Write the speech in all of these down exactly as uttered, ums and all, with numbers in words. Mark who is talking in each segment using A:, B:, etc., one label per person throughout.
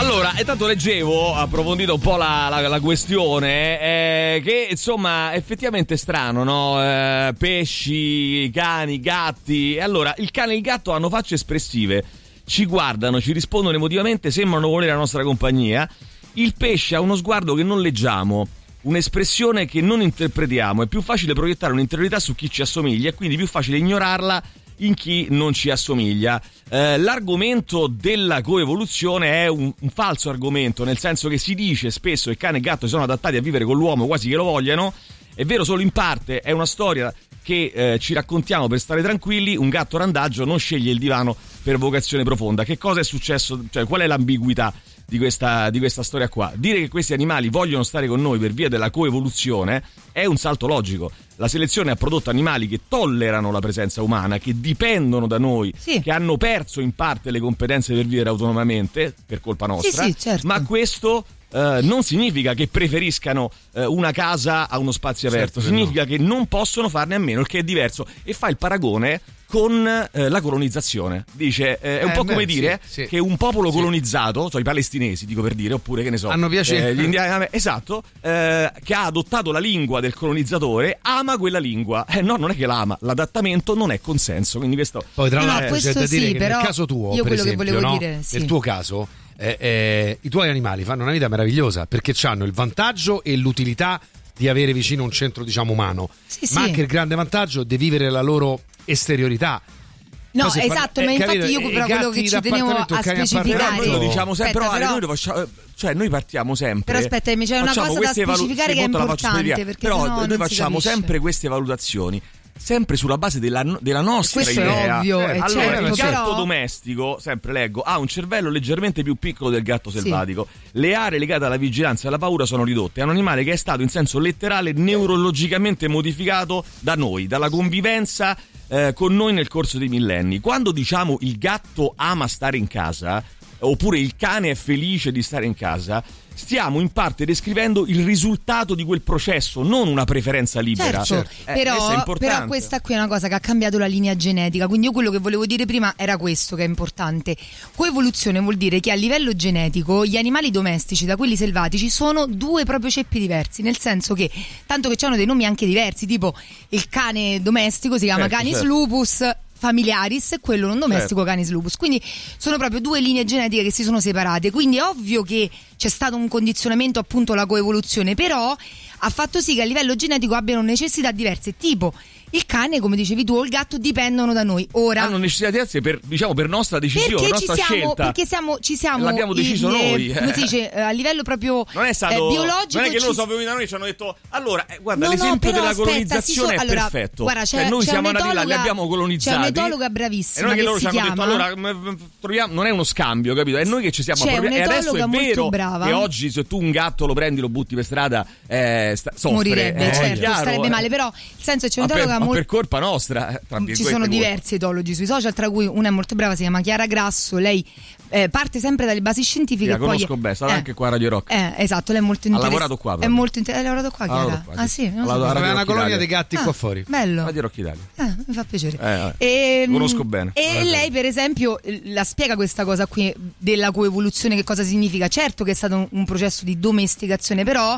A: Allora, intanto leggevo, ho approfondito un po' la, la, la questione, eh, che insomma effettivamente è strano, no? Eh, pesci, cani, gatti. E allora, il cane e il gatto hanno facce espressive, ci guardano, ci rispondono emotivamente, sembrano volere la nostra compagnia. Il pesce ha uno sguardo che non leggiamo, un'espressione che non interpretiamo, è più facile proiettare un'interiorità su chi ci assomiglia e quindi più facile ignorarla in chi non ci assomiglia. Eh, l'argomento della coevoluzione è un, un falso argomento, nel senso che si dice spesso che cane e gatto si sono adattati a vivere con l'uomo quasi che lo vogliano. È vero solo in parte, è una storia che eh, ci raccontiamo per stare tranquilli. Un gatto randagio non sceglie il divano per vocazione profonda. Che cosa è successo? Cioè, qual è l'ambiguità di questa, di questa storia qua? Dire che questi animali vogliono stare con noi per via della coevoluzione è un salto logico. La selezione ha prodotto animali che tollerano la presenza umana, che dipendono da noi, sì, che hanno perso in parte le competenze per vivere autonomamente per colpa nostra,
B: sì, sì, certo.
A: Ma questo Uh, non significa che preferiscano uh, una casa a uno spazio aperto, certo, significa no. che non possono farne a meno, il che è diverso, e fa il paragone con uh, la colonizzazione. Dice eh, è un eh, po' come beh, dire sì, sì. che un popolo sì. colonizzato, cioè i palestinesi dico per dire, oppure che ne so,
C: hanno piacere
A: eh, gli indiani, esatto, eh, che ha adottato la lingua del colonizzatore, ama quella lingua. Eh no, non è che l'ama, l'adattamento non è consenso, quindi questo
C: poi tra
B: no,
C: l'altro c'è da dire
B: sì,
C: che
B: però
C: nel caso tuo,
B: io
C: per
B: quello
C: esempio,
B: che volevo
C: no?
B: dire, sì.
C: nel tuo caso Eh, eh, i tuoi animali fanno una vita meravigliosa perché hanno il vantaggio e l'utilità di avere vicino un centro, diciamo, umano,
B: sì,
C: ma
B: sì.
C: anche il grande vantaggio di vivere la loro esteriorità.
B: No,
C: Poi
B: esatto,
C: parla-
B: ma
C: eh,
B: infatti
C: capito?
B: io però quello che ci tenevo a specificare,
A: noi lo diciamo sempre,
B: aspetta,
A: però,
B: però...
A: noi lo facciamo, cioè noi partiamo sempre.
B: Però aspetta, c'è una cosa da specificare che è importante, perché
A: però noi facciamo sempre queste valutazioni sempre sulla base della, della nostra
B: questo
A: idea.
B: È ovvio,
A: eh,
B: è
A: allora
B: certo,
A: il gatto
B: però...
A: domestico, sempre leggo, ha un cervello leggermente più piccolo del gatto selvatico. Sì. Le aree legate alla vigilanza e alla paura sono ridotte. È un animale che è stato in senso letterale neurologicamente modificato da noi, dalla convivenza eh, con noi nel corso dei millenni. Quando diciamo il gatto ama stare in casa, oppure il cane è felice di stare in casa, stiamo in parte descrivendo il risultato di quel processo, non una preferenza libera.
B: Certo,
A: eh,
B: però, però questa qui è una cosa che ha cambiato la linea genetica, quindi io quello che volevo dire prima era questo che è importante. Coevoluzione vuol dire che a livello genetico gli animali domestici da quelli selvatici sono due proprio ceppi diversi, nel senso che tanto che hanno dei nomi anche diversi, tipo il cane domestico si chiama certo, Canis certo. lupus familiaris e quello non domestico, certo. Canis lupus, quindi sono proprio due linee genetiche che si sono separate, quindi è ovvio che c'è stato un condizionamento, appunto la coevoluzione, però ha fatto sì che a livello genetico abbiano necessità diverse, tipo il cane, come dicevi tu, o il gatto dipendono da noi. Ora
A: hanno necessità diverse per, diciamo, per nostra decisione,
B: perché
A: nostra
B: ci siamo,
A: scelta.
B: Perché siamo, ci siamo
A: l'abbiamo deciso
B: in,
A: noi.
B: Eh, come si dice, a livello proprio
A: non è stato,
B: eh, biologico.
A: Non è che loro
B: ci...
A: sono venuti da noi e ci hanno detto allora, eh, guarda,
B: no,
A: l'esempio
B: no,
A: della
B: aspetta,
A: colonizzazione
B: so,
A: è
B: allora,
A: perfetto.
B: Guarda, c'è,
A: cioè, noi
B: c'è
A: siamo andati
B: là,
A: li abbiamo colonizzati.
B: C'è un'etologa bravissima.
A: E non è che, che loro ci hanno
B: chiama...
A: detto allora m- troviamo, non è uno scambio, capito? È noi che ci siamo appropriati. E adesso è vero
B: brava.
A: che oggi se tu un gatto lo prendi, lo butti per strada, eh, sta, soffre.
B: Morirebbe,
A: eh,
B: certo,
A: chiaro,
B: starebbe
A: eh.
B: male, però il senso c'è
A: ma
B: un'etologa
A: per,
B: molto
A: per colpa nostra.
B: Ci sono diversi etologi sui social, tra cui una è molto brava, si chiama Chiara Grasso, lei eh, parte sempre dalle basi scientifiche.
A: La
B: e
A: conosco
B: poi,
A: bene, è stata
B: eh,
A: anche qua a Radio Rock.
B: Eh, esatto, lei è molto interessante.
A: Ha lavorato qua.
B: È molto inter- ha lavorato qua, Chiara?
A: Qua,
B: ah sì, non
A: so.
B: Aveva
C: una colonia di gatti
B: ah,
C: qua fuori.
B: Bello.
A: Radio Rock Italia.
B: Eh, mi fa piacere.
A: Eh,
B: e,
A: conosco bene.
B: E
A: eh,
B: lei, per esempio, la spiega questa cosa qui della coevoluzione, che cosa significa. Certo che è stato un, un processo di domesticazione, però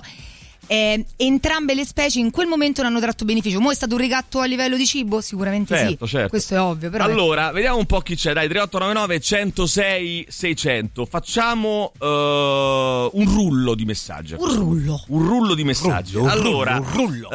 B: Eh, entrambe le specie in quel momento ne hanno tratto beneficio. Mo' è stato un ricatto a livello di cibo? Sicuramente
A: certo,
B: sì,
A: certo.
B: Questo è ovvio, però
A: allora, vediamo un po' chi c'è. Dai, tre otto nove nove, centosei, seicento. Facciamo uh, un rullo di messaggio.
B: Un rullo
A: Un rullo di messaggio.
C: Rullo,
A: allora,
C: un rullo,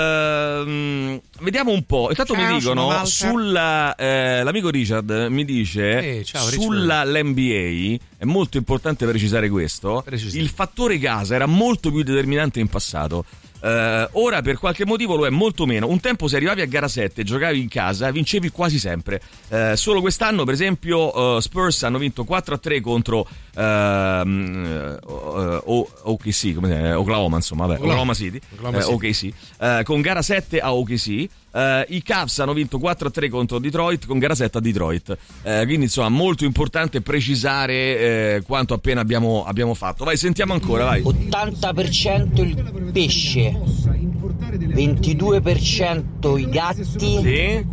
C: un
A: uh, vediamo un po'. Intanto
B: ciao,
A: mi dicono sulla eh, l'amico Richard mi dice
C: eh, ciao,
A: sulla l'N B A è molto importante precisare questo.
C: Precisa.
A: Il fattore casa era molto più determinante in passato. Uh, ora per qualche motivo lo è molto meno. Un tempo se arrivavi a gara sette e giocavi in casa vincevi quasi sempre. Uh, solo quest'anno per esempio uh, Spurs hanno vinto quattro a tre contro uh, uh, uh, O K C, come si chiama? Oklahoma, insomma, vabbè, Oklahoma, Oklahoma City,
C: Oklahoma
A: uh, O K C, uh, con gara sette a O K C. Uh, I Cavs hanno vinto quattro a tre contro Detroit con gara sette a Detroit. Uh, quindi insomma molto importante precisare uh, quanto appena abbiamo, abbiamo fatto. Vai, sentiamo ancora, vai.
D: ottanta per cento il pesce, ventidue per cento i gatti,
A: sì.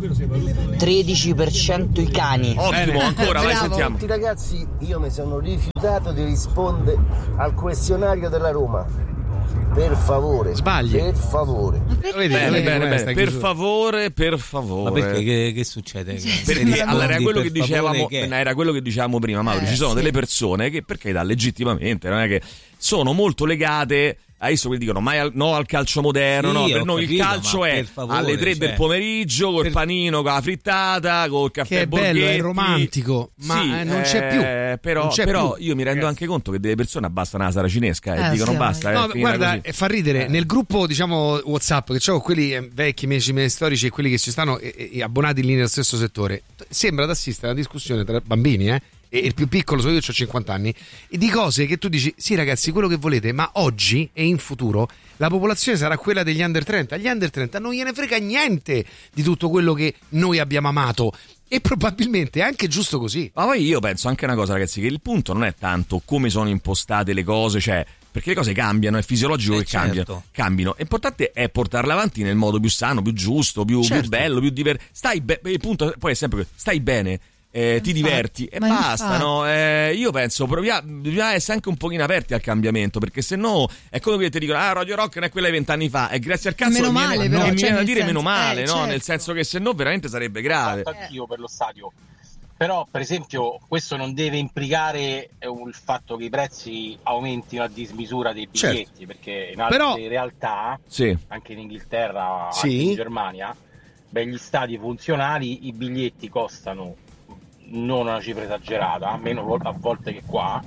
D: tredici per cento i cani.
A: Ottimo, ancora, vai, sentiamo.
E: Ragazzi, io mi sono rifiutato di rispondere al questionario della Roma. Per favore,
C: sbagli.
E: Per favore.
C: Vedi,
A: bene,
C: vedi,
A: bene, bene. Per
C: chiusura.
A: favore, per favore.
F: Ma perché che, che succede?
A: Perché allora era quello che dicevamo,
F: che...
A: era quello che dicevamo prima, Mauro.
B: Eh,
A: ci sono
B: sì.
A: delle persone che, per carità, legittimamente, non è che sono molto legate. Adesso quelli dicono mai al, no al calcio moderno,
F: Sì,
A: no, per
F: ho
A: noi
F: capito,
A: il calcio
F: ma
A: è
F: per favore,
A: alle tre
F: cioè,
A: del pomeriggio col
F: per...
A: panino, con la frittata, col caffè
C: che è bello,
A: Borghetti.
C: è romantico, ma
A: sì,
C: eh, non
A: eh,
C: c'è più.
A: Però,
C: non c'è
A: però
C: più.
A: io mi rendo
C: Ragazzi.
A: anche conto che delle persone abbassano la saracinesca e
B: Eh,
A: dicono
B: sì,
A: basta.
C: No,
A: è finita
C: guarda,
A: così.
C: fa ridere. Nel gruppo, diciamo, WhatsApp, che c'ho quelli eh, vecchi, miei, miei storici e quelli che ci stanno eh, eh, abbonati lì nello stesso settore, sembra di assistere a una discussione tra bambini, eh? E il più piccolo, so io, ho cinquanta anni, e di cose che tu dici, sì ragazzi, quello che volete, ma oggi e in futuro la popolazione sarà quella degli under trenta. Gli under trenta non gliene frega niente di tutto quello che noi abbiamo amato. E probabilmente è anche giusto così.
A: Ma poi io penso anche una cosa, ragazzi, che il punto non è tanto come sono impostate le cose, cioè, perché le cose cambiano, è fisiologico
F: Eh,
A: che cambiano,
F: certo.
A: cambino. L'importante è portarle avanti nel modo più sano, più giusto, più,
C: Certo.
A: più bello, più divertente. Stai be- il punto poi è sempre questo, stai bene. Eh, ti
B: Infatti,
A: diverti e
B: ma
A: basta,
B: infatti.
A: no? Eh, io penso proviamo, bisogna essere anche un pochino aperti al cambiamento, perché se no è come che ti dicono ah Radio Rock non è quella di vent'anni fa, e grazie al cazzo
B: Meno
A: mi
B: male,
A: viene,
B: però,
A: e mi
B: cioè,
A: viene da
B: nel
A: dire
B: senso-
A: meno male,
B: eh,
A: no?
B: certo.
A: Nel senso che se no veramente sarebbe grave.
G: Fatto anch'io per lo stadio, però per esempio questo non deve implicare eh, il fatto che i prezzi aumentino a dismisura dei biglietti,
C: Certo.
G: perché in altre
C: Però-
G: realtà,
A: Sì.
G: anche in Inghilterra,
C: Sì.
G: anche in Germania, beh, gli stadi funzionali, i biglietti costano non una cifra esagerata, meno vol- a volte che qua,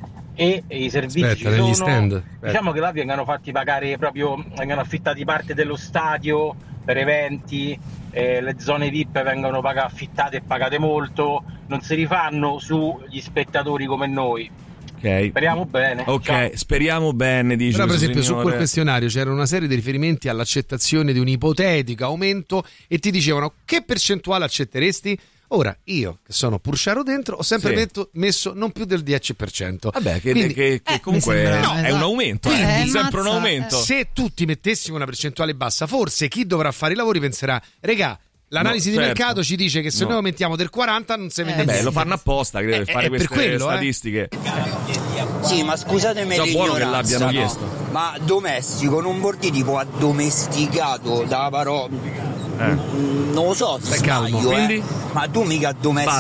G: e, e i servizi
C: Aspetta,
G: ci
C: negli
G: sono.
C: stand. Aspetta.
G: Diciamo che là vengano fatti pagare proprio, vengano affittati parte dello stadio per eventi, eh, le zone V I P vengono pagate, affittate e pagate molto, non si rifanno sugli spettatori come noi.
A: Ok.
G: Speriamo bene.
A: Ok,
G: Ciao.
A: speriamo bene, dice
C: Però per
A: questo
C: esempio su
A: signore.
C: quel questionario c'era una serie di riferimenti all'accettazione di un ipotetico aumento e ti dicevano che percentuale accetteresti? Ora, io che sono Purciaro dentro ho sempre
A: Sì.
C: metto- messo non più del dieci per cento.
A: Vabbè, che,
C: Quindi,
A: che- che
B: eh,
A: comunque
B: mi sembra,
A: no, è
B: esatto.
A: un aumento,
B: Eh,
A: è
B: eh,
A: sempre un
B: mazza,
A: aumento.
B: eh.
C: se tutti mettessimo una percentuale bassa, forse chi dovrà fare i lavori penserà, regà, l'analisi
A: No,
C: di
A: certo.
C: mercato ci dice che se
A: No.
C: noi aumentiamo del quaranta non si vende
B: Eh,
A: Beh,
C: niente.
A: lo fanno apposta, credo,
C: Eh,
A: per fare
C: è per
A: queste
C: quello, eh.
A: statistiche.
D: Sì, ma scusatemi
A: So buono che
D: l'ignoranza,
A: l'abbiano
D: no?
A: chiesto.
D: Ma domestico non vuol dire tipo addomesticato da parola.
A: Eh.
D: Mm, Non lo so,
C: Stai calmo,
D: sbaglio, eh.
A: quindi?
D: Ma tu mica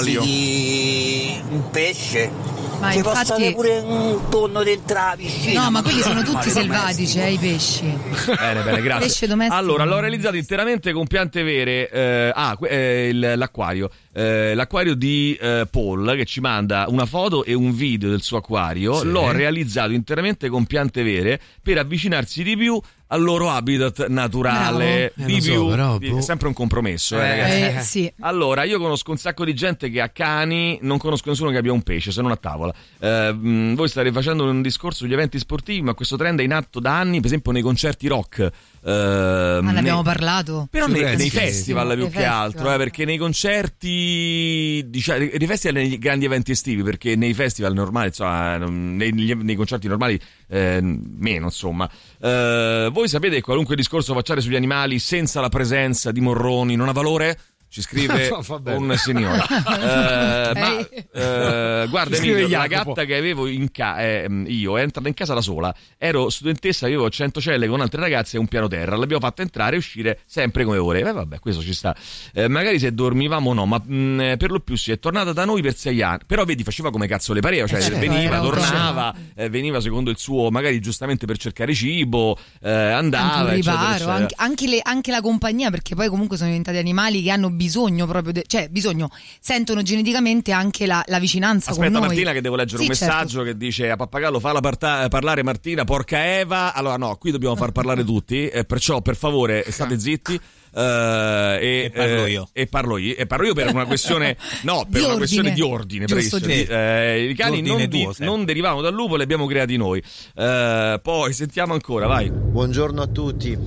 D: domestichi un pesce?
B: Ma
D: Ti
B: infatti-
D: posso avere pure un tonno dentro la piscina.
B: No, ma quelli sono tutti
D: Male
B: selvatici,
D: domestico.
B: eh, i pesci.
A: Bene, bene, grazie.
B: Pesce domestico.
A: Allora, l'ho realizzato interamente con piante vere. eh, ah, que- eh, il- l'acquario. Eh, l'acquario di eh, Paul, che ci manda una foto e un video del suo acquario.
C: Sì.
A: L'ho realizzato interamente con piante vere per avvicinarsi di più al loro habitat naturale.
C: Bravo.
A: Di
C: Eh, lo so,
A: più.
C: però,
A: di-
C: boh.
A: è sempre un compromesso, eh,
C: Eh,
A: ragazzi.
B: Eh, sì.
A: Allora, io conosco un sacco di gente che ha cani, non conosco nessuno che abbia un pesce, se non a tavola. Eh, mh, voi state facendo un discorso sugli eventi sportivi, ma questo trend è in atto da anni, per esempio nei concerti rock. Eh,
B: Ma ne
A: nei-
B: abbiamo parlato.
A: Però
C: Sui
A: nei,
C: prezzi,
A: nei
C: sì.
A: festival più
B: Nei
A: che
B: festival.
A: altro, eh, perché nei concerti, diciamo, nei festival e nei grandi eventi estivi, perché nei festival normali, insomma, non- nei, nei concerti normali eh, meno, insomma. Eh, voi sapete che qualunque discorso facciate sugli animali senza la presenza di morroni non ha valore? Ci scrive
C: No, va bene.
A: un signore. Eh, ma, eh, guarda,
C: Ci scrive
A: Emilio, la
C: Jacopo.
A: gatta che avevo in casa, io è entrata in casa da sola. Ero studentessa, avevo cento celle con altre ragazze e un piano terra. L'abbiamo fatta entrare e uscire sempre come voleva. Eh, vabbè, questo ci sta. Eh, magari se dormivamo no, ma mh, per lo più sì, è tornata da noi per sei anni. Però vedi, faceva come cazzo le pareva, cioè
B: Eh, certo,
A: veniva,
B: era
A: tornava, eh, veniva secondo il suo, magari giustamente per cercare cibo, eh, andava,
B: Anche un
A: eccetera,
B: riparo,
A: eccetera.
B: anche, anche le- anche la compagnia, perché poi comunque sono diventati animali che hanno bisogno proprio, de- cioè bisogno, sentono geneticamente anche la, la vicinanza
A: Aspetta
B: con noi.
A: Martina che devo leggere
B: Sì,
A: un messaggio
B: certo.
A: che dice a Pappagallo falla parta- parlare Martina, porca Eva. Allora no, qui dobbiamo far parlare tutti, eh, perciò per favore state zitti. eh, e,
F: E parlo
A: eh,
F: io.
A: e parlo io e parlo io per una questione no per
B: Di
A: una
B: ordine.
A: questione di ordine,
B: Giusto,
A: bravissimo.
F: giusto.
A: Eh, i cani
F: L'ordine
A: non, di-
F: tuo, sempre.
A: non derivavano dal lupo, li abbiamo creati noi. Eh, poi sentiamo ancora, vai.
H: Buongiorno a tutti.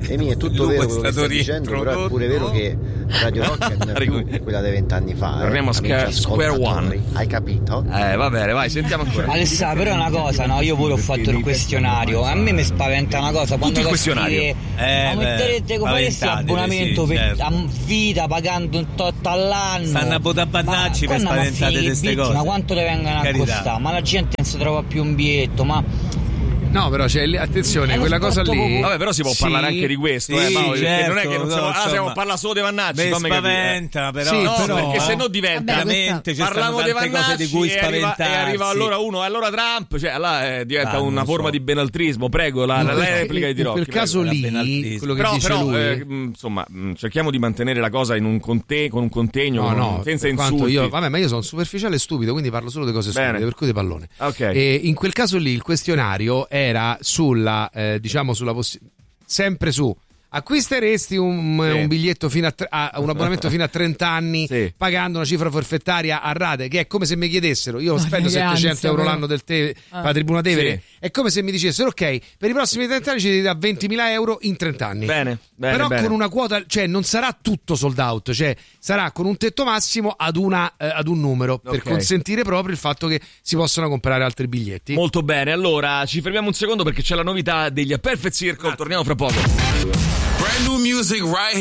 E: Emi, è tutto vero quello che stai dicendo, però è pure vero che Radio Rock non è più quella di vent'anni fa.
A: Torniamo
E: eh.
A: a Square One.
E: Hai capito?
A: Eh, va bene, vai, sentiamo ancora.
F: Alessà, però è una cosa, no? Io pure ho fatto il questionario. A me mi spaventa una cosa quando
A: il questionario.
F: Scrive,
H: Eh,
F: ma metterete come faresti abbonamento
H: sì,
F: per
H: certo.
F: a vita pagando un tot all'anno?
H: Stanno a Bodabannacci per
F: quando
H: spaventate
F: ma
H: queste
F: biglietti,
H: cose.
F: Ma quanto te vengono a
H: Carità.
F: costare? Ma la gente non si trova più un biglietto, ma
C: No, però c'è lì, attenzione,
F: È
C: quella
F: uno
C: cosa
F: sport
C: lì.
F: poco-
A: Vabbè, però si può
C: Sì,
A: parlare anche di questo, eh,
H: sì,
A: Mauro, perché
H: certo,
A: non è che non siamo,
H: no,
A: ah, siamo
H: insomma,
A: parla solo dei Vannacci,
H: mi
A: fammi
H: spaventa,
A: capire.
H: però,
C: Sì,
A: No,
C: però-
A: perché se no diventa
B: Vabbè,
H: veramente ci
A: parliamo
H: stanno
A: dei
H: tante cose
A: Vannacci
H: di cui
A: e arriva, e
H: spaventarsi.
A: arriva allora uno, e allora Trump, cioè là eh, diventa
H: Ah, non
A: una
H: so.
A: forma di benaltrismo. Prego, la, la, la replica di
C: in
A: Rocchi.
C: quel caso
H: prego.
C: lì,
H: Penaltismo.
C: quello che
A: Però,
C: dice
A: però
C: lui.
A: eh, mh, insomma, mh, cerchiamo di mantenere la cosa in un conte- con un contegno,
C: No,
A: con-
C: no,
A: senza
C: per quanto
A: insulti.
C: io, vabbè, ma io sono superficiale e stupido, quindi parlo solo di cose
A: Bene.
C: stupide, per cui di pallone.
A: Ok.
C: E in quel caso lì il questionario era sulla, eh, diciamo, sulla possi- sempre su. Acquisteresti un,
A: Sì.
C: un biglietto fino a, tre- a un abbonamento fino a trenta anni
A: Sì.
C: pagando una cifra forfettaria a rate, che è come se mi chiedessero io spendo
B: che
C: settecento
B: ansia,
C: euro
B: però.
C: l'anno del te,
B: Ah.
C: la tribuna Tevere,
A: Sì.
C: è come se mi dicessero ok, per i prossimi trenta anni ci devi dare ventimila euro in trenta anni.
A: Bene, bene,
C: Però
A: bene.
C: con una quota, cioè non sarà tutto sold out, cioè sarà con un tetto massimo ad, una, eh, ad un numero, per
A: Ok.
C: consentire proprio il fatto che si possano comprare altri biglietti.
A: Molto bene, allora ci fermiamo un secondo perché c'è la novità degli A Perfect Circle, torniamo fra poco.
I: Brand new music right